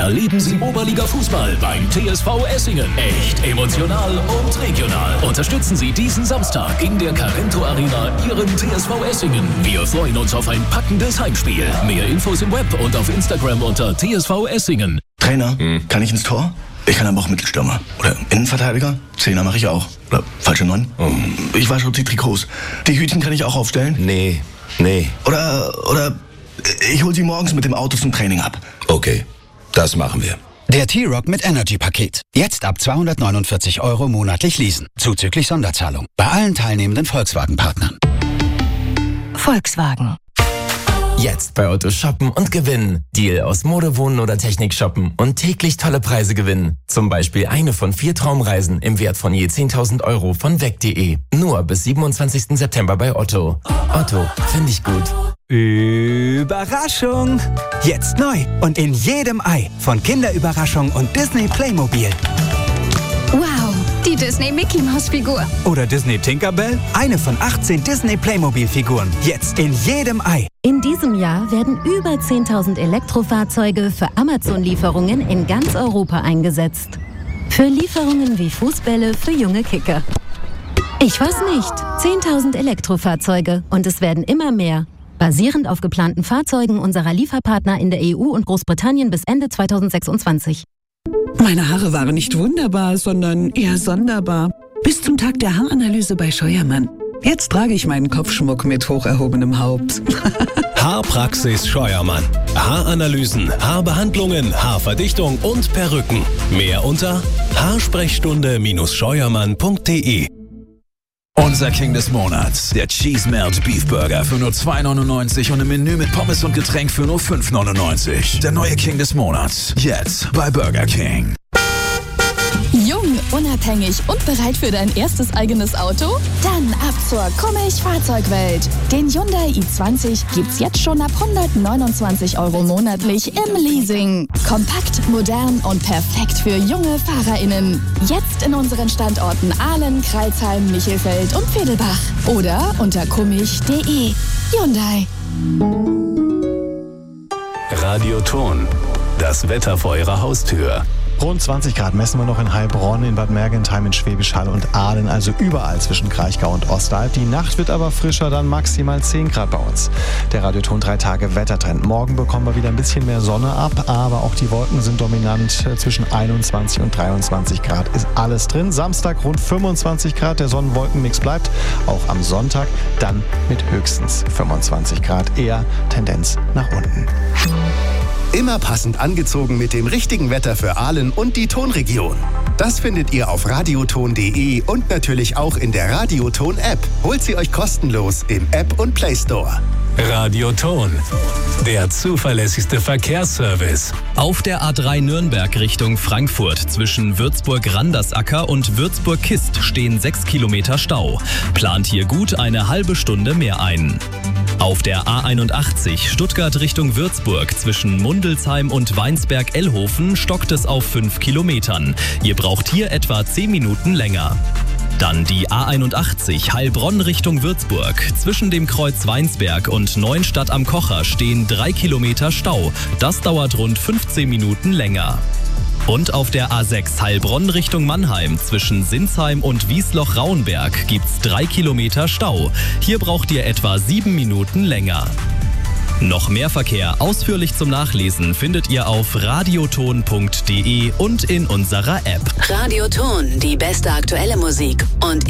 Erleben Sie Oberliga-Fußball beim TSV Essingen. Echt emotional und regional. Unterstützen Sie diesen Samstag in der Carento Arena Ihren TSV Essingen. Wir freuen uns auf ein packendes Heimspiel. Mehr Infos im Web und auf Instagram unter TSV Essingen. Trainer, kann ich ins Tor? Ich kann aber auch Mittelstürmer. Oder Innenverteidiger. Zehner mache ich auch. Oder falsche 9. Ich wasche die Trikots. Die Hütchen kann ich auch aufstellen? Nee. Oder ich hol sie morgens mit dem Auto zum Training ab. Okay, das machen wir. Der T-Rock mit Energy-Paket. Jetzt ab 249 € monatlich leasen. Zuzüglich Sonderzahlung. Bei allen teilnehmenden Volkswagen-Partnern. Volkswagen. Jetzt bei Otto shoppen und gewinnen. Deal aus Mode, Wohnen oder Technik shoppen und täglich tolle Preise gewinnen. Zum Beispiel eine von 4 Traumreisen im Wert von je 10.000 € von weg.de. Nur bis 27. September bei Otto. Otto, finde ich gut. Überraschung! Jetzt neu und in jedem Ei von Kinderüberraschung und Disney Playmobil. Wow, die Disney Mickey Maus Figur. Oder Disney Tinkerbell? Eine von 18 Disney Playmobil-Figuren. Jetzt in jedem Ei. In diesem Jahr werden über 10.000 Elektrofahrzeuge für Amazon-Lieferungen in ganz Europa eingesetzt. Für Lieferungen wie Fußbälle für junge Kicker. Ich weiß nicht. 10.000 Elektrofahrzeuge und es werden immer mehr. Basierend auf geplanten Fahrzeugen unserer Lieferpartner in der EU und Großbritannien bis Ende 2026. Meine Haare waren nicht wunderbar, sondern eher sonderbar. Bis zum Tag der Haaranalyse bei Scheuermann. Jetzt trage ich meinen Kopfschmuck mit hoch erhobenem Haupt. Haarpraxis Scheuermann. Haaranalysen, Haarbehandlungen, Haarverdichtung und Perücken. Mehr unter haarsprechstunde-scheuermann.de. Unser King des Monats, der Cheese Melt Beef Burger für nur 2,99 € und ein Menü mit Pommes und Getränk für nur 5,99 €. Der neue King des Monats, jetzt bei Burger King. Jung, unabhängig und bereit für dein erstes eigenes Auto? Dann ab zur Kummich-Fahrzeugwelt. Den Hyundai i20 gibt's jetzt schon ab 129 € monatlich im Leasing. Kompakt, modern und perfekt für junge FahrerInnen. Jetzt in unseren Standorten Ahlen, Crailsheim, Michelfeld und Vedelbach. Oder unter kummich.de. Hyundai. Radioton. Das Wetter vor Ihrer Haustür. Rund 20 Grad messen wir noch in Heilbronn, in Bad Mergentheim, in Schwäbisch Hall und Aalen, also überall zwischen Kraichgau und Ostalb. Die Nacht wird aber frischer, dann maximal 10 Grad bei uns. Der Radioton 3 Tage Wettertrend. Morgen bekommen wir wieder ein bisschen mehr Sonne ab, aber auch die Wolken sind dominant. Zwischen 21 und 23 Grad ist alles drin. Samstag rund 25 Grad, der Sonnenwolkenmix bleibt. Auch am Sonntag dann mit höchstens 25 Grad, eher Tendenz nach unten. Immer passend angezogen mit dem richtigen Wetter für Aalen und die Tonregion. Das findet ihr auf radioton.de und natürlich auch in der Radioton-App. Holt sie euch kostenlos im App- und Play Store. Radioton, der zuverlässigste Verkehrsservice. Auf der A3 Nürnberg Richtung Frankfurt zwischen Würzburg-Randersacker und Würzburg-Kist stehen 6 Kilometer Stau. Plant hier gut eine halbe Stunde mehr ein. Auf der A81 Stuttgart Richtung Würzburg zwischen Mundelsheim und Weinsberg-Ellhofen stockt es auf 5 Kilometern. Ihr braucht hier etwa 10 Minuten länger. Dann die A81 Heilbronn Richtung Würzburg. Zwischen dem Kreuz Weinsberg und Neuenstadt am Kocher stehen 3 Kilometer Stau. Das dauert rund 15 Minuten länger. Und auf der A6 Heilbronn Richtung Mannheim zwischen Sinsheim und Wiesloch-Rauenberg gibt's 3 Kilometer Stau. Hier braucht ihr etwa 7 Minuten länger. Noch mehr Verkehr ausführlich zum Nachlesen findet ihr auf radioton.de und in unserer App. Radioton, die beste aktuelle Musik und